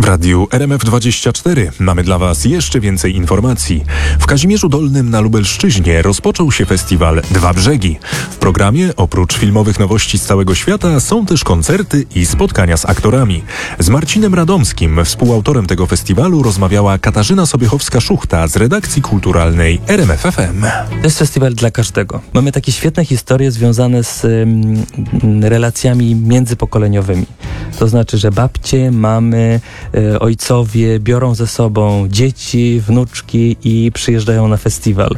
radiu RMF24 mamy dla Was jeszcze więcej informacji. W Kazimierzu Dolnym na Lubelszczyźnie rozpoczął się festiwal Dwa Brzegi. W programie oprócz filmowych nowości z całego świata są też koncerty i spotkania z aktorami. Z Marcinem Radomskim, współautorem tego festiwalu, rozmawiała Katarzyna Sobiechowska-Szuchta z redakcji kulturalnej RMF FM. To jest festiwal dla każdego. Mamy takie świetne historie związane z relacjami międzypokoleniowymi. To znaczy, że babcie, mamy, ojcowie biorą ze sobą dzieci, wnuczki i przyjeżdżają na festiwal.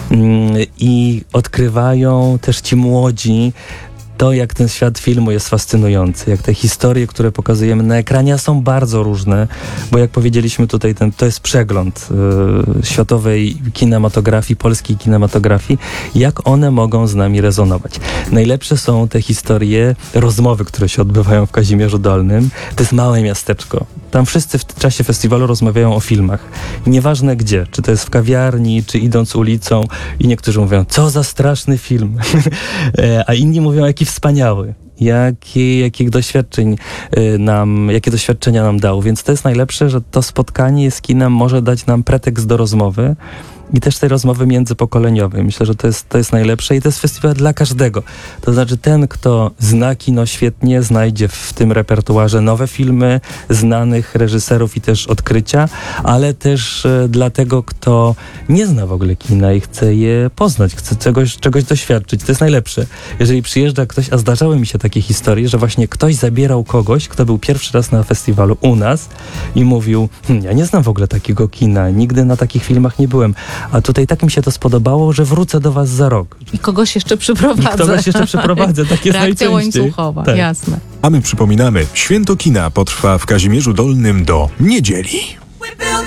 I odkrywają też ci młodzi to, jak ten świat filmu jest fascynujący, jak te historie, które pokazujemy na ekranie, są bardzo różne, bo jak powiedzieliśmy tutaj, to jest przegląd światowej kinematografii, polskiej kinematografii, jak one mogą z nami rezonować. Najlepsze są te historie, rozmowy, które się odbywają w Kazimierzu Dolnym. To jest małe miasteczko. Tam wszyscy w czasie festiwalu rozmawiają o filmach. Nieważne gdzie, czy to jest w kawiarni, czy idąc ulicą, i niektórzy mówią, co za straszny film, a inni mówią, jaki wspaniały. Jakie doświadczenia nam dał. Więc to jest najlepsze, że to spotkanie z kinem może dać nam pretekst do rozmowy i też tej rozmowy międzypokoleniowej. Myślę, że to jest najlepsze i to jest festiwal dla każdego. To znaczy ten, kto zna kino świetnie, znajdzie w tym repertuarze nowe filmy, znanych reżyserów i też odkrycia, ale też dla tego, kto nie zna w ogóle kina i chce je poznać, chce czegoś doświadczyć. To jest najlepsze. Jeżeli przyjeżdża ktoś, a zdarzały mi się takie historie, że właśnie ktoś zabierał kogoś, kto był pierwszy raz na festiwalu u nas i mówił, ja nie znam w ogóle takiego kina, nigdy na takich filmach nie byłem. A tutaj tak mi się to spodobało, że wrócę do was za rok. I kogoś jeszcze przyprowadzę. Tak jest Reakcja najczęściej. łańcuchowa, Tak. jasne. A my przypominamy, Święto Kina potrwa w Kazimierzu Dolnym do niedzieli.